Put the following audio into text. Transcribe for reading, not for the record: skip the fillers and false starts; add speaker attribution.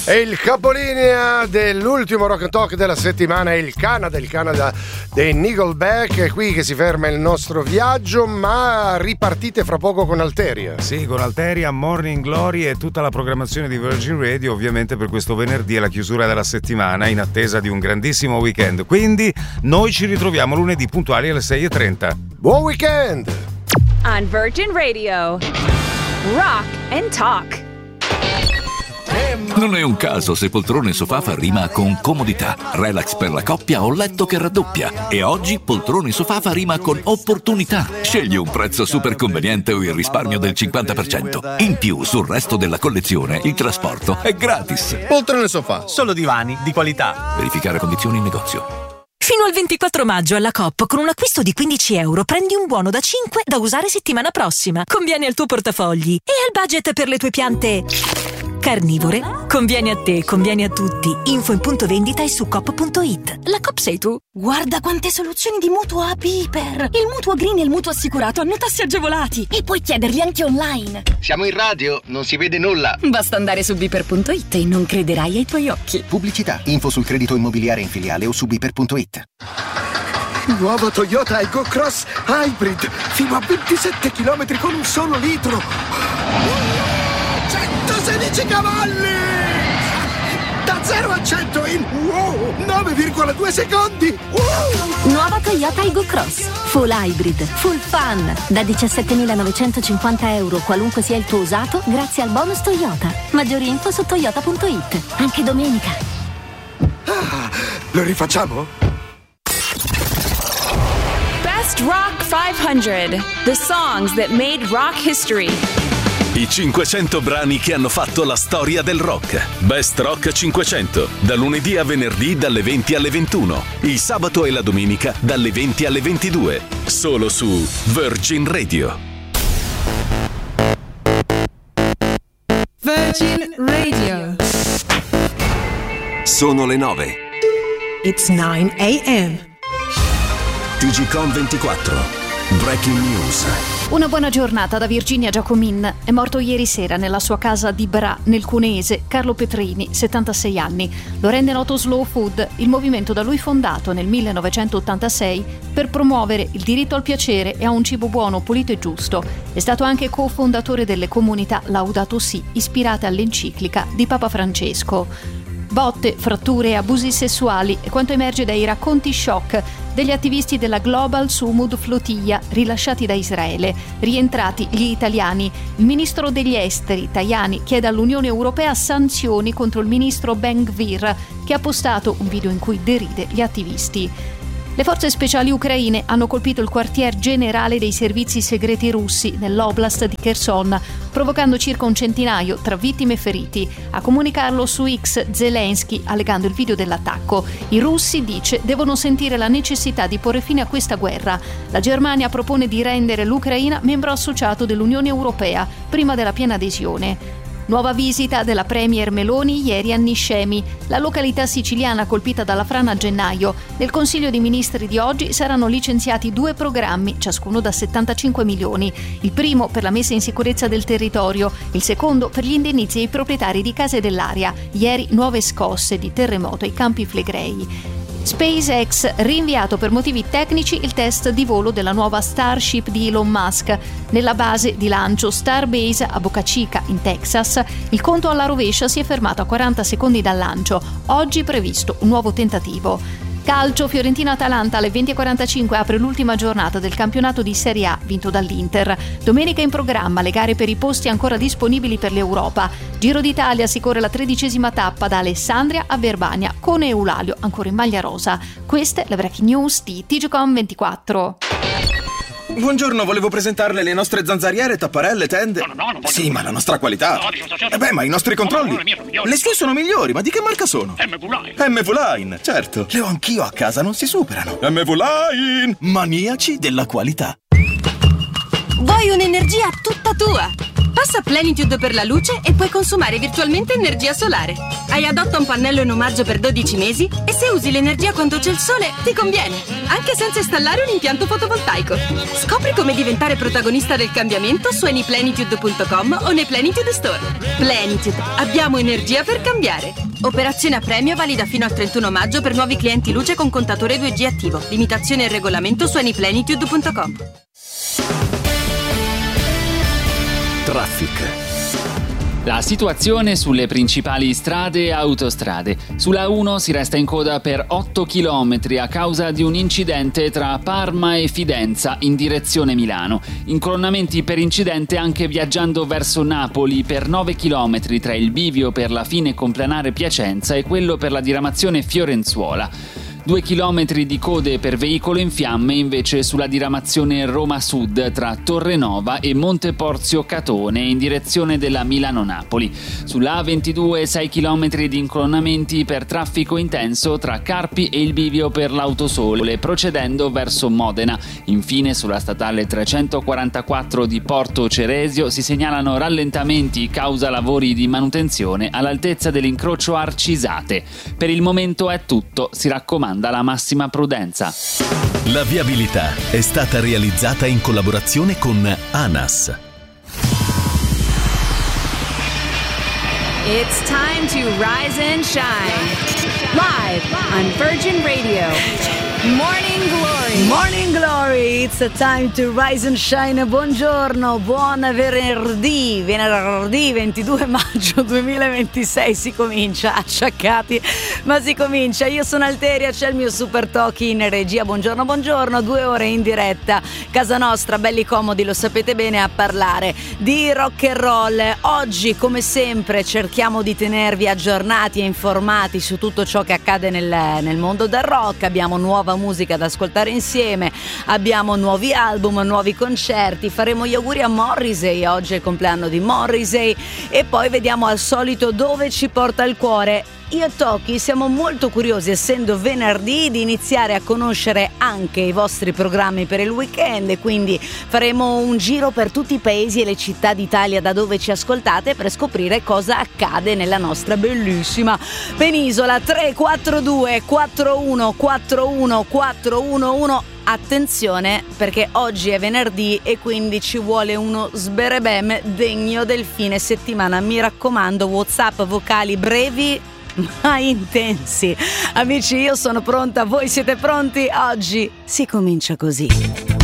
Speaker 1: E il capolinea dell'ultimo Rock and Talk della settimana è il Canada dei Nickelback. È qui che si ferma il nostro viaggio, ma ripartite fra poco con Alteria.
Speaker 2: Sì, con Alteria, Morning Glory e tutta la programmazione di Virgin Radio, ovviamente per questo venerdì è la chiusura della settimana in attesa di un grandissimo weekend. Quindi noi ci ritroviamo lunedì puntuali alle 6:30.
Speaker 1: Buon weekend!
Speaker 3: On Virgin Radio, Rock and Talk.
Speaker 4: Non è un caso se poltrone sofà fa rima con comodità, relax per la coppia o letto che raddoppia. E oggi poltrone sofà fa rima con opportunità. Scegli un prezzo super conveniente o il risparmio del 50%. In più, sul resto della collezione, il trasporto è gratis.
Speaker 5: Poltrone sofà, solo divani di qualità.
Speaker 4: Verificare condizioni in negozio.
Speaker 6: Fino al 24 maggio alla Coop, con un acquisto di €15 prendi un buono da 5 da usare settimana prossima. Conviene al tuo portafogli e al budget per le tue piante carnivore. Conviene a te, conviene a tutti. Info in punto vendita e su coop.it. La Coop sei tu.
Speaker 7: Guarda quante soluzioni di mutuo a Piper. Il mutuo green e il mutuo assicurato hanno tassi agevolati e puoi chiederli anche online.
Speaker 8: Siamo in radio, non si vede nulla.
Speaker 7: Basta andare su Piper.it e non crederai ai tuoi occhi.
Speaker 8: Pubblicità, info sul credito immobiliare in filiale o su Piper.it.
Speaker 9: Nuovo Toyota Aygo Cross Hybrid, fino a 27 km con un solo litro. 116 cavalli! Da 0 a 100 in 9,2 secondi!
Speaker 7: Nuova Toyota Aygo Cross Full Hybrid, Full Fun. Da 17.950 euro, qualunque sia il tuo usato, grazie al bonus Toyota. Maggiori info su toyota.it. Anche domenica.
Speaker 9: Lo rifacciamo?
Speaker 3: Best Rock 500. The songs that made rock history.
Speaker 10: I 500 brani che hanno fatto la storia del rock. Best Rock 500. Da lunedì a venerdì dalle 20 alle 21. Il sabato e la domenica dalle 20 alle 22. Solo su Virgin Radio.
Speaker 11: Virgin Radio.
Speaker 12: Sono le 9.
Speaker 11: It's 9 a.m.
Speaker 12: TGcom 24. Breaking News.
Speaker 13: Una buona giornata da Virginia Giacomin. È morto ieri sera nella sua casa di Bra, nel Cuneese, Carlo Petrini, 76 anni. Lo rende noto Slow Food, il movimento da lui fondato nel 1986 per promuovere il diritto al piacere e a un cibo buono, pulito e giusto. È stato anche cofondatore delle comunità Laudato Si, ispirate all'enciclica di Papa Francesco. Botte, fratture e abusi sessuali è quanto emerge dai racconti shock degli attivisti della Global Sumud Flotilla rilasciati da Israele. Rientrati gli italiani, il ministro degli esteri Tajani chiede all'Unione Europea sanzioni contro il ministro Ben-Gvir, che ha postato un video in cui deride gli attivisti. Le forze speciali ucraine hanno colpito il quartier generale dei servizi segreti russi nell'oblast di Kherson, provocando circa un centinaio tra vittime e feriti. A comunicarlo su X Zelensky, allegando il video dell'attacco. I russi, dice, devono sentire la necessità di porre fine a questa guerra. La Germania propone di rendere l'Ucraina membro associato dell'Unione Europea prima della piena adesione. Nuova visita della premier Meloni ieri a Niscemi, la località siciliana colpita dalla frana a gennaio. Nel Consiglio dei Ministri di oggi saranno licenziati 2 programmi, ciascuno da 75 milioni. Il primo per la messa in sicurezza del territorio, il secondo per gli indennizzi ai proprietari di case dell'area. Ieri nuove scosse di terremoto ai Campi Flegrei. SpaceX, rinviato per motivi tecnici il test di volo della nuova Starship di Elon Musk. Nella base di lancio Starbase a Boca Chica, in Texas, il conto alla rovescia si è fermato a 40 secondi dal lancio. Oggi previsto un nuovo tentativo. Calcio, Fiorentina-Atalanta alle 20:45 apre l'ultima giornata del campionato di Serie A vinto dall'Inter. Domenica in programma le gare per i posti ancora disponibili per l'Europa. Giro d'Italia si corre la 13ª tappa da Alessandria a Verbania con Eulalio ancora in maglia rosa. Queste le breaking news di TGcom 24.
Speaker 5: Buongiorno, volevo presentarle le nostre zanzariere, tapparelle, tende.
Speaker 14: No, non voglio.
Speaker 5: Sì, ma la nostra qualità. Ma i nostri controlli.
Speaker 14: No, le mie sono migliori.
Speaker 5: Le sue sono migliori, ma di che marca sono?
Speaker 14: MV-Line,
Speaker 5: certo. Le ho anch'io a casa, non si superano. Maniaci della qualità.
Speaker 7: Vuoi un'energia tutta tua?
Speaker 15: Passa Plenitude per la luce e puoi consumare virtualmente energia solare. Hai adotta un pannello in omaggio per 12 mesi e se usi l'energia quando c'è il sole ti conviene, anche senza installare un impianto fotovoltaico. Scopri come diventare protagonista del cambiamento su anyplenitude.com o nei Plenitude Store. Plenitude, abbiamo energia per cambiare. Operazione a premio valida fino al 31 maggio per nuovi clienti luce con contatore 2G attivo. Limitazione e regolamento su anyplenitude.com.
Speaker 12: Traffic.
Speaker 16: La situazione sulle principali strade e autostrade. Sulla 1 si resta in coda per 8 km a causa di un incidente tra Parma e Fidenza in direzione Milano. Incolonnamenti per incidente anche viaggiando verso Napoli per 9 km tra il bivio per la fine complanare Piacenza e quello per la diramazione Fiorenzuola. 2 chilometri di code per veicolo in fiamme invece sulla diramazione Roma Sud tra Torrenova e Monteporzio Catone in direzione della Milano-Napoli. Sulla A22 6 chilometri di incolonnamenti per traffico intenso tra Carpi e il bivio per l'Autosole procedendo verso Modena. Infine sulla statale 344 di Porto Ceresio si segnalano rallentamenti causa lavori di manutenzione all'altezza dell'incrocio Arcisate. Per il momento è tutto, si raccomanda la massima prudenza.
Speaker 10: La viabilità è stata realizzata in collaborazione con ANAS.
Speaker 3: It's time to rise and shine. Live on Virgin Radio. Morning Glory.
Speaker 17: Morning Glory, it's a time to rise and shine. Buongiorno, buon venerdì 22 maggio 2026. Si comincia, acciaccati, ma si comincia. Io sono Alteria, c'è il mio super talkie in regia. Buongiorno, 2 ore in diretta. Casa nostra, belli comodi, lo sapete bene, a parlare di rock and roll. Oggi, come sempre, cerchiamo di tenervi aggiornati e informati su tutto ciò che accade nel mondo del rock. Abbiamo nuova musica da ascoltare insieme, abbiamo nuovi album, nuovi concerti, faremo gli auguri a Morrissey, oggi è il compleanno di Morrissey, e poi vediamo al solito dove ci porta il cuore. Io e Toki siamo molto curiosi, essendo venerdì, di iniziare a conoscere anche i vostri programmi per il weekend, e quindi faremo un giro per tutti i paesi e le città d'Italia da dove ci ascoltate per scoprire cosa accade nella nostra bellissima penisola. 342 41 41 411. Attenzione, perché oggi è venerdì e quindi ci vuole uno sberebem degno del fine settimana. Mi raccomando, WhatsApp vocali brevi ma intensi. Amici, io sono pronta, voi siete pronti? Oggi si comincia così.